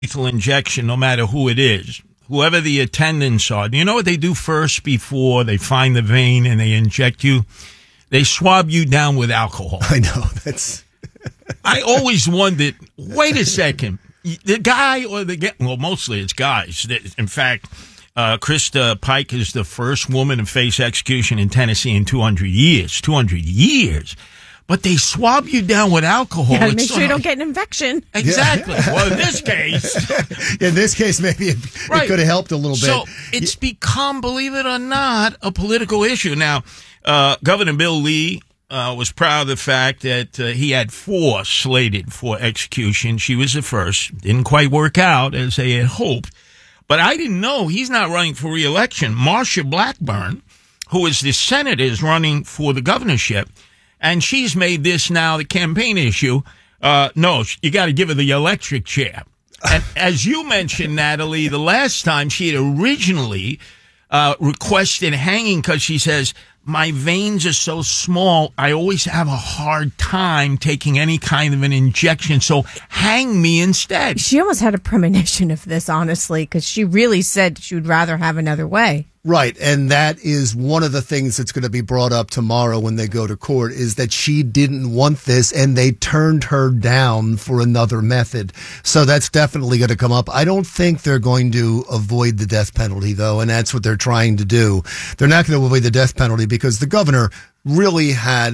lethal injection, no matter who it is, whoever the attendants are. Do you know what they do first before they find the vein and they inject you? They swab you down with alcohol. I know. That's. I always wondered, wait a second, the guy or well, mostly it's guys. In fact, Krista Pike is the first woman to face execution in Tennessee in 200 years. 200 years. But they swab you down with alcohol. Yeah, make sure you don't get an infection. Exactly. Yeah. Well, in this case. Maybe it could have helped a little bit. So it's become, believe it or not, a political issue. Now, Governor Bill Lee was proud of the fact that he had 4 slated for execution. She was the first. Didn't quite work out as they had hoped. But I didn't know he's not running for re-election. Marsha Blackburn, who is the senator, is running for the governorship. And she's made this now the campaign issue. No, you got to give her the electric chair. And as you mentioned, Natalie, the last time she had originally requested hanging because she says, my veins are so small, I always have a hard time taking any kind of an injection, so hang me instead. She almost had a premonition of this, honestly, because she really said she would rather have another way. Right, and that is one of the things that's going to be brought up tomorrow when they go to court, is that she didn't want this and they turned her down for another method. So that's definitely going to come up. I don't think they're going to avoid the death penalty, though, and that's what they're trying to do. They're not going to avoid the death penalty because the governor really had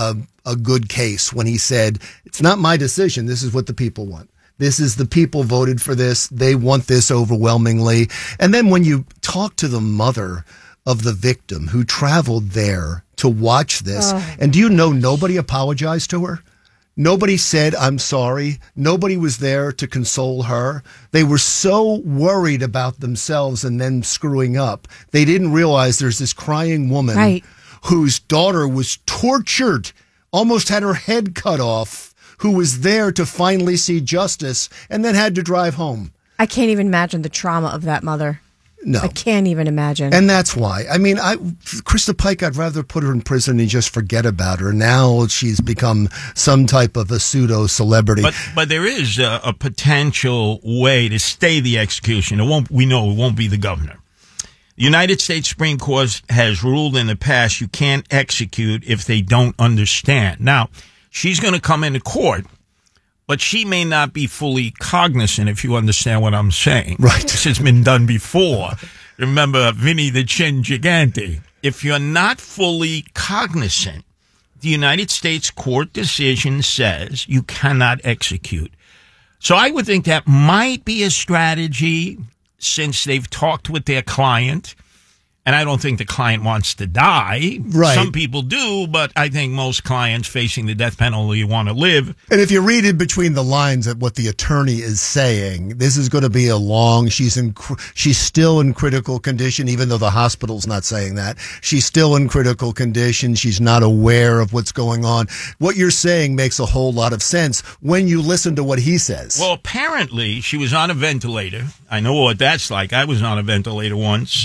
a good case when he said, it's not my decision, this is what the people want. This is the people voted for this. They want this overwhelmingly. And then when you talk to the mother of the victim who traveled there to watch this, and do you know nobody apologized to her? Nobody said, I'm sorry. Nobody was there to console her. They were so worried about themselves and then screwing up. They didn't realize there's this crying woman whose daughter was tortured, almost had her head cut off, who was there to finally see justice and then had to drive home. I can't even imagine the trauma of that mother. No. I can't even imagine. And that's why. I mean, Krista Pike, I'd rather put her in prison and just forget about her. Now she's become some type of a pseudo-celebrity. But there is a potential way to stay the execution. We know it won't be the governor. The United States Supreme Court has ruled in the past you can't execute if they don't understand. Now, she's going to come into court, but she may not be fully cognizant, if you understand what I'm saying. Right. This has been done before. Remember Vinny the Chin Gigante. If you're not fully cognizant, the United States court decision says you cannot execute. So I would think that might be a strategy since they've talked with their client. And I don't think the client wants to die. Right. Some people do, but I think most clients facing the death penalty want to live. And if you read in between the lines at what the attorney is saying, this is going to be a long, she's still in critical condition, even though the hospital's not saying that. She's still in critical condition. She's not aware of what's going on. What you're saying makes a whole lot of sense when you listen to what he says. Well, apparently she was on a ventilator. I know what that's like. I was on a ventilator once.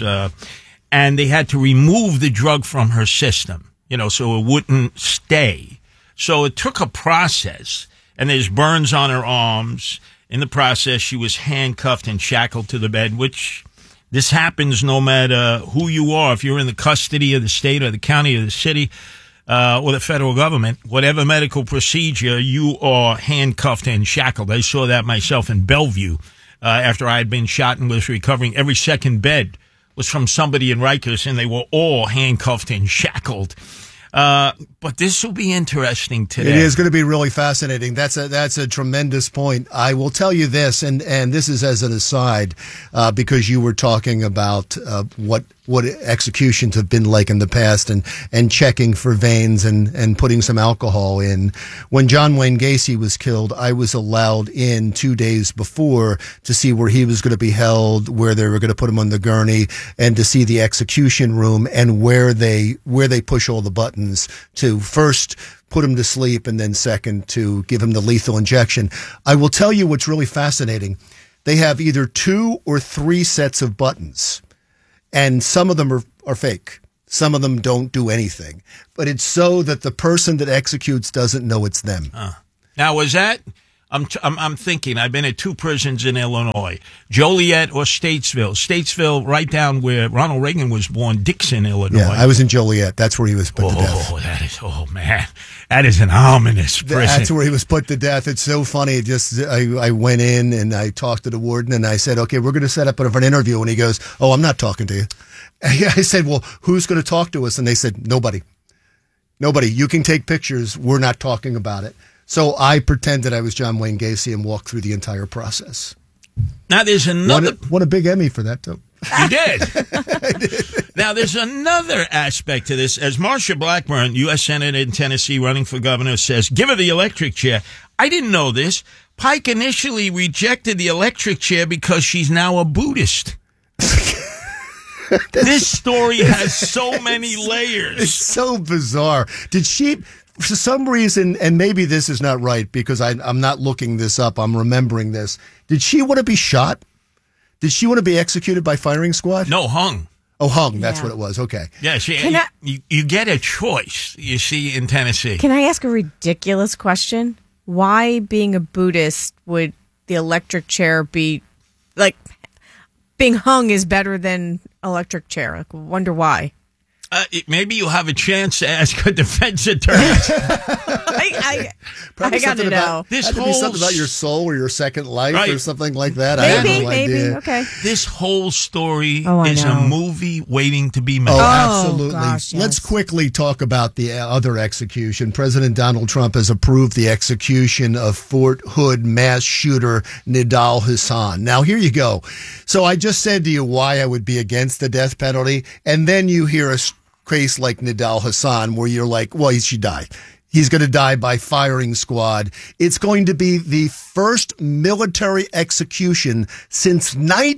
And they had to remove the drug from her system, so it wouldn't stay. So it took a process, and there's burns on her arms. In the process, she was handcuffed and shackled to the bed, which this happens no matter who you are. If you're in the custody of the state or the county or the city or the federal government, whatever medical procedure, you are handcuffed and shackled. I saw that myself in Bellevue after I had been shot and was recovering. Every second bed was from somebody in Rikers, and they were all handcuffed and shackled. But this will be interesting today. It is going to be really fascinating. That's a tremendous point. I will tell you this, and this is as an aside, because you were talking about what executions have been like in the past, and checking for veins and putting some alcohol in. When John Wayne Gacy was killed, I was allowed in 2 days before to see where he was going to be held, where they were going to put him on the gurney, and to see the execution room and where they push all the buttons to first put him to sleep, and then second to give him the lethal injection. I will tell you what's really fascinating. They have either 2 or 3 sets of buttons, and some of them are fake. Some of them don't do anything. But it's so that the person that executes doesn't know it's them. Now, was that I'm thinking. I've been at 2 prisons in Illinois, Joliet or Statesville. Statesville, right down where Ronald Reagan was born, Dixon, Illinois. Yeah, I was in Joliet. That's where he was put to death. That is an ominous prison. That's where he was put to death. It's so funny. I went in and I talked to the warden and I said, okay, we're going to set up an interview. And he goes, oh, I'm not talking to you. I said, well, who's going to talk to us? And they said, nobody. You can take pictures. We're not talking about it. So I pretended I was John Wayne Gacy and walked through the entire process. Now there's another. Won a big Emmy for that too. You did. I did. Now there's another aspect to this. As Marsha Blackburn, U.S. Senator in Tennessee, running for governor, says, "Give her the electric chair." I didn't know this. Pike initially rejected the electric chair because she's now a Buddhist. This story has so many layers. It's so bizarre. Did she, for some reason, and maybe this is not right because I'm not looking this up, I'm remembering this. Did she want to be shot? Did she want to be executed by firing squad? No, hung. Oh, hung. That's what it was. Okay. Yeah, you get a choice, you see, in Tennessee. Can I ask a ridiculous question? Why, being a Buddhist, would the electric chair be, like, being hung is better than electric chair? I wonder why. Maybe you'll have a chance to ask a defense attorney. I got to know. This had to be something about your soul or your second life or something like that. Maybe. Okay. This whole story is a movie waiting to be made. Oh, absolutely. Gosh, yes. Let's quickly talk about the other execution. President Donald Trump has approved the execution of Fort Hood mass shooter Nidal Hasan. Now, here you go. So I just said to you why I would be against the death penalty, and then you hear a case like Nidal Hasan where you're like, well, he should die. He's going to die by firing squad. It's going to be the first military execution since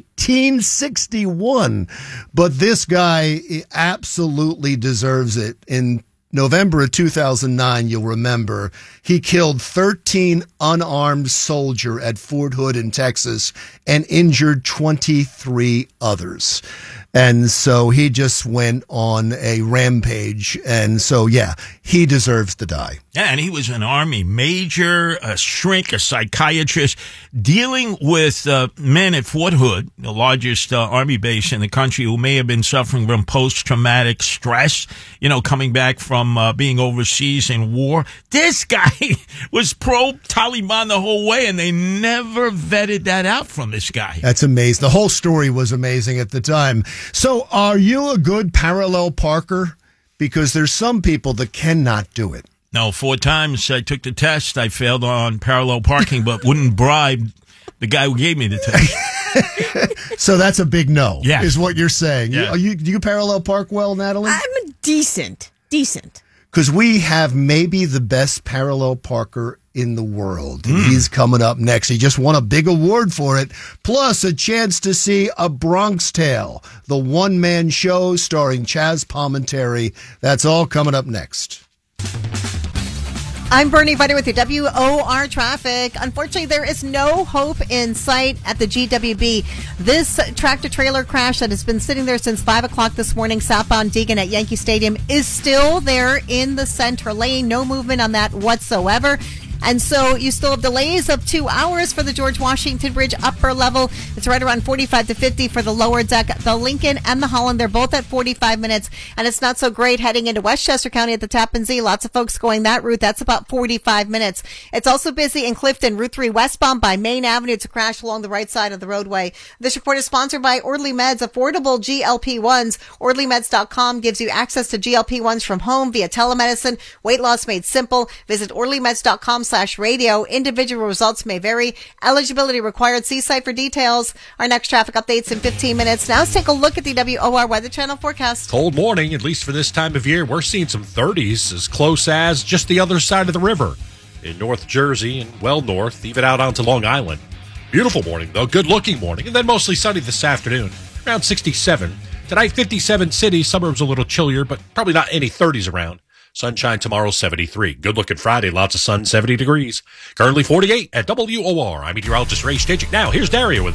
1961. But this guy absolutely deserves it. In November of 2009, you'll remember, he killed 13 unarmed soldiers at Fort Hood in Texas and injured 23 others. And so he just went on a rampage. And so, yeah, he deserves to die. Yeah, and he was an Army major, a shrink, a psychiatrist, dealing with men at Fort Hood, the largest Army base in the country, who may have been suffering from post-traumatic stress, coming back from being overseas in war. This guy was pro-Taliban the whole way, and they never vetted that out from this guy. That's amazing. The whole story was amazing at the time. So are you a good parallel parker? Because there's some people that cannot do it. No, 4 times I took the test. I failed on parallel parking, but wouldn't bribe the guy who gave me the test. So that's a big no, yeah, is what you're saying. Yeah. Do you parallel park well, Natalie? I'm a decent. Because we have maybe the best parallel parker in the world. He's coming up next. He just won a big award for it, plus a chance to see A Bronx Tale, the one-man show starring Chaz Palminteri. That's all coming up next. I'm Bernie Viter with your WOR traffic. Unfortunately, there is no hope in sight at the GWB. This tractor-trailer crash that has been sitting there since 5 o'clock this morning, southbound Deegan at Yankee Stadium, is still there in the center lane. No movement on that whatsoever. And so you still have delays of 2 hours for the George Washington Bridge upper level. It's right around 45 to 50 for the lower deck. The Lincoln and the Holland, they're both at 45 minutes. And it's not so great heading into Westchester County at the Tappan Zee. Lots of folks going that route. That's about 45 minutes. It's also busy in Clifton, Route 3 westbound by Main Avenue. It's a crash along the right side of the roadway. This report is sponsored by Orderly Meds, affordable GLP-1s. OrderlyMeds.com gives you access to GLP-1s from home via telemedicine. Weight loss made simple. Visit OrderlyMeds.com/radio. Individual results may vary. Eligibility required. See site for details. Our next traffic updates in 15 minutes. Now let's take a look at the WOR Weather Channel forecast. Cold morning, at least for this time of year. We're seeing some 30s as close as just the other side of the river in North Jersey and well north, even out onto Long Island. Beautiful morning, though. Good looking morning. And then mostly sunny this afternoon, around 67. Tonight, 57 city. Suburbs a little chillier, but probably not any 30s around. Sunshine tomorrow, 73. Good looking Friday, lots of sun, 70 degrees. Currently 48 at WOR. I'm meteorologist Ray Stitchick. Now, here's Dario with the check.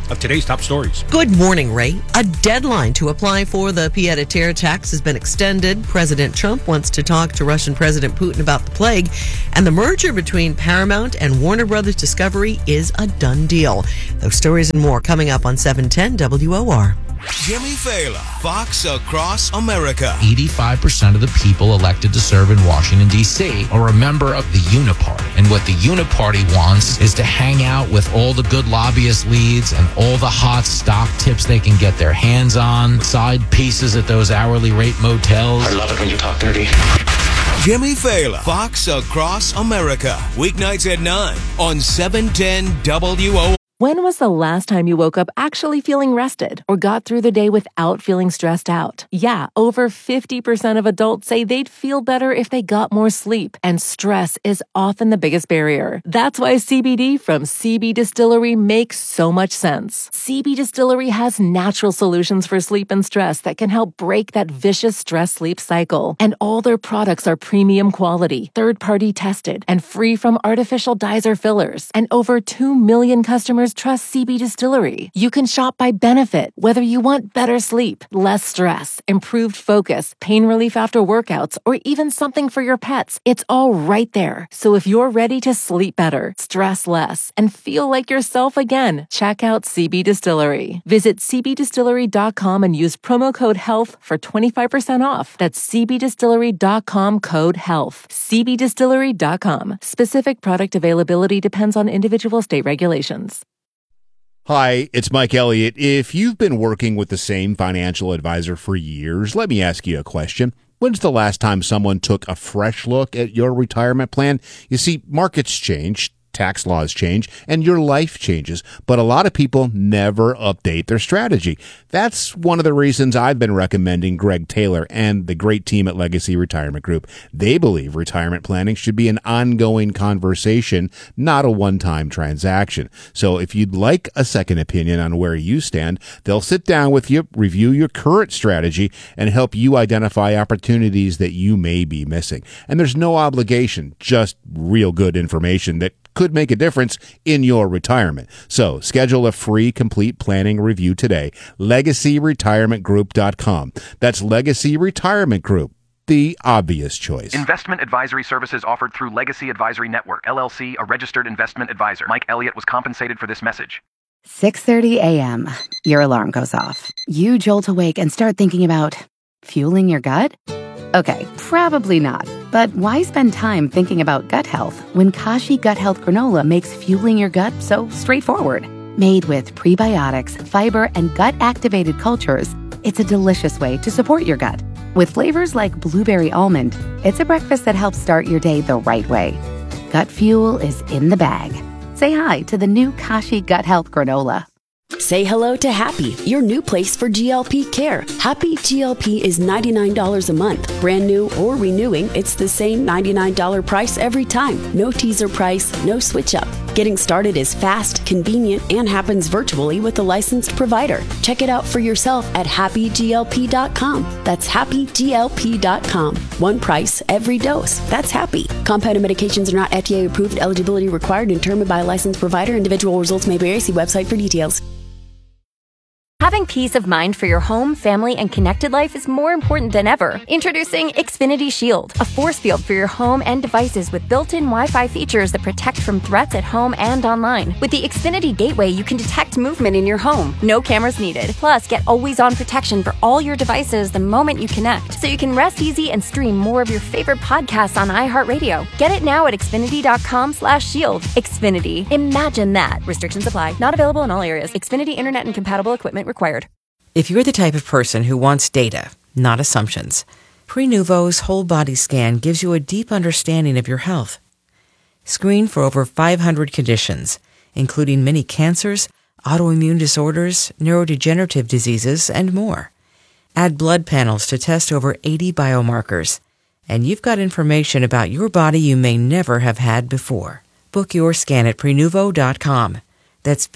of today's top stories. Good morning, Ray. A deadline to apply for the pied-à-terre tax has been extended. President Trump wants to talk to Russian President Putin about the plague, and the merger between Paramount and Warner Brothers Discovery is a done deal. Those stories and more coming up on 710 WOR. Jimmy Fallon, Fox Across America. 85% of the people elected to serve in Washington, D.C. are a member of the Uniparty. And what the Uniparty wants is to hang out with all the good lobbyist leads and all the hot stock tips they can get their hands on, side pieces at those hourly rate motels. I love it when you talk dirty. Jimmy Fallon, Fox Across America. Weeknights at 9 on 710 WO. When was the last time you woke up actually feeling rested or got through the day without feeling stressed out? Yeah, over 50% of adults say they'd feel better if they got more sleep, and stress is often the biggest barrier. That's why CBD from CB Distillery makes so much sense. CB Distillery has natural solutions for sleep and stress that can help break that vicious stress-sleep cycle. And all their products are premium quality, third-party tested, and free from artificial dyes or fillers. And over 2 million customers trust CB Distillery. You can shop by benefit, whether you want better sleep, less stress, improved focus, pain relief after workouts, or even something for your pets. It's all right there. So if you're ready to sleep better, stress less, and feel like yourself again, check out CB Distillery. Visit cbdistillery.com and use promo code HEALTH for 25% off. That's cbdistillery.com, code HEALTH. cbdistillery.com. Specific product availability depends on individual state regulations. Hi, it's Mike Elliott. If you've been working with the same financial advisor for years, let me ask you a question. When's the last time someone took a fresh look at your retirement plan? You see, markets change, tax laws change, and your life changes, but a lot of people never update their strategy. That's one of the reasons I've been recommending Greg Taylor and the great team at Legacy Retirement Group. They believe retirement planning should be an ongoing conversation, not a one-time transaction. So if you'd like a second opinion on where you stand, they'll sit down with you, review your current strategy, and help you identify opportunities that you may be missing. And there's no obligation, just real good information that could make a difference in your retirement. So schedule a free complete planning review today. LegacyRetirementGroup.com. That's Legacy Retirement Group, the obvious choice. Investment advisory services offered through Legacy Advisory Network, LLC, a registered investment advisor. Mike Elliott was compensated for this message. 6:30 a.m. Your alarm goes off. You jolt awake and start thinking about fueling your gut? Okay, probably not. But why spend time thinking about gut health when Kashi Gut Health Granola makes fueling your gut so straightforward? Made with prebiotics, fiber, and gut-activated cultures, it's a delicious way to support your gut. With flavors like blueberry almond, it's a breakfast that helps start your day the right way. Gut fuel is in the bag. Say hi to the new Kashi Gut Health Granola. Say hello to Happy, your new place for GLP care. Happy GLP is $99 a month. Brand new or renewing, it's the same $99 price every time. No teaser price, no switch up. Getting started is fast, convenient, and happens virtually with a licensed provider. Check it out for yourself at happyglp.com. That's happyglp.com. One price, every dose. That's Happy. Compounded medications are not FDA approved. Eligibility required and determined by a licensed provider. Individual results may vary. See website for details. Having peace of mind for your home, family, and connected life is more important than ever. Introducing Xfinity Shield, a force field for your home and devices with built-in Wi-Fi features that protect from threats at home and online. With the Xfinity Gateway, you can detect movement in your home. No cameras needed. Plus, get always-on protection for all your devices the moment you connect, so you can rest easy and stream more of your favorite podcasts on iHeartRadio. Get it now at Xfinity.com/shield. Xfinity. Imagine that. Restrictions apply. Not available in all areas. Xfinity Internet and compatible equipment required. If you're the type of person who wants data, not assumptions, Prenuvo's whole body scan gives you a deep understanding of your health. Screen for over 500 conditions, including many cancers, autoimmune disorders, neurodegenerative diseases, and more. Add blood panels to test over 80 biomarkers, and you've got information about your body you may never have had before. Book your scan at Prenuvo.com. That's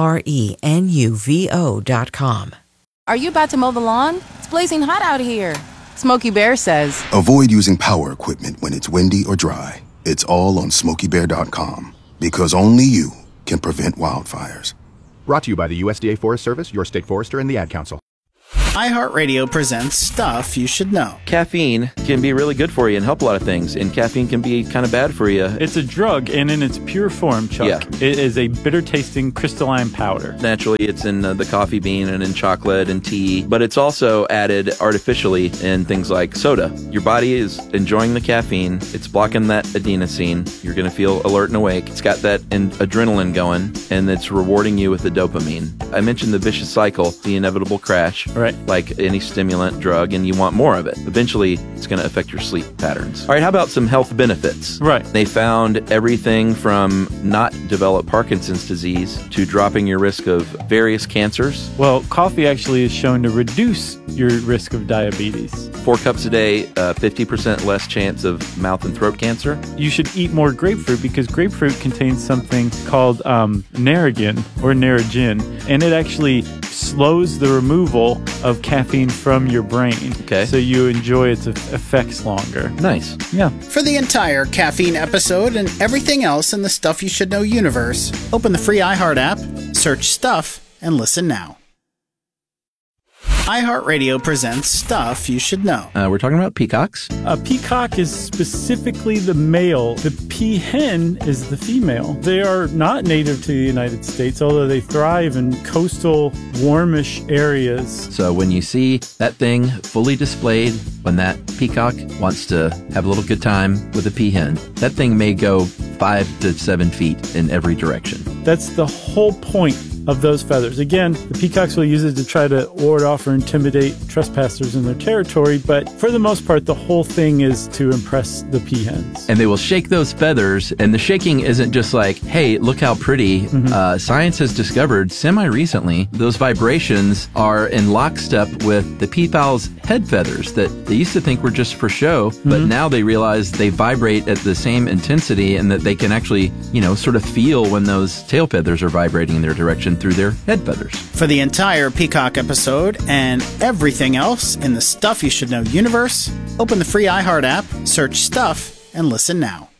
Prenuvo.com. Are you about to mow the lawn? It's blazing hot out here. Smokey Bear says, avoid using power equipment when it's windy or dry. It's all on SmokeyBear.com, because only you can prevent wildfires. Brought to you by the USDA Forest Service, your state forester, and the Ad Council. iHeartRadio presents Stuff You Should Know. Caffeine can be really good for you and help a lot of things, and caffeine can be kind of bad for you. It's a drug, and in its pure form, Chuck, it is a bitter-tasting crystalline powder. Naturally, it's in the coffee bean and in chocolate and tea, but it's also added artificially in things like soda. Your body is enjoying the caffeine. It's blocking that adenosine. You're going to feel alert and awake. It's got that adrenaline going, and it's rewarding you with the dopamine. I mentioned the vicious cycle, the inevitable crash. Right. Like any stimulant drug, and you want more of it. Eventually, it's going to affect your sleep patterns. All right, how about some health benefits? Right. They found everything from not develop Parkinson's disease to dropping your risk of various cancers. Well, coffee actually is shown to reduce your risk of diabetes. 4 cups a day, 50% less chance of mouth and throat cancer. You should eat more grapefruit because grapefruit contains something called Narragin or Narragin, and it actually slows the removal of caffeine from your brain. Okay. So you enjoy its effects longer. Nice. Yeah. For the entire caffeine episode and everything else in the Stuff You Should Know universe, open the free iHeart app, search Stuff, and listen now. iHeartRadio presents Stuff You Should Know. We're talking about peacocks. A peacock is specifically the male. The peahen is the female. They are not native to the United States, although they thrive in coastal, warmish areas. So when you see that thing fully displayed, when that peacock wants to have a little good time with a peahen, that thing may go 5 to 7 feet in every direction. That's the whole point of those feathers. Again, the peacocks will use it to try to ward off or intimidate trespassers in their territory, but for the most part, the whole thing is to impress the peahens. And they will shake those feathers, and the shaking isn't just like, hey, look how pretty. Science has discovered semi-recently those vibrations are in lockstep with the peafowl's head feathers that they used to think were just for show, but now they realize they vibrate at the same intensity and that they can actually, sort of feel when those tail feathers are vibrating in their direction through their head feathers. For the entire Peacock episode and everything else in the Stuff You Should Know universe, open the free iHeart app, search Stuff, and listen now.